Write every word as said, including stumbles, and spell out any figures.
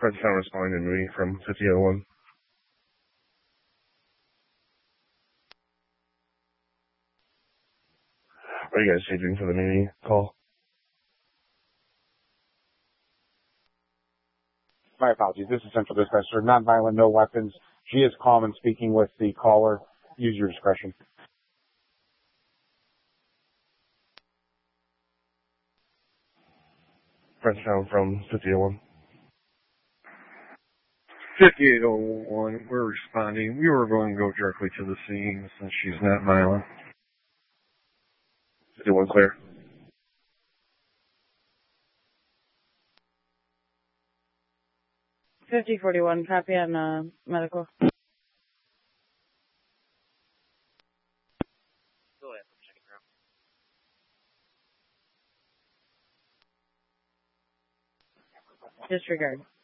Fred's not responding to me from fifty oh one. What are you guys changing for the mini call? My apologies. This is Central Dispatcher. Nonviolent, no weapons. She is calm and speaking with the caller. Use your discretion. Fred's down from fifty oh one. fifty-eight oh one, we're responding. We were going to go directly to the scene since she's not violent. fifty-one clear. fifty forty-one, copy on uh, medical. Disregard.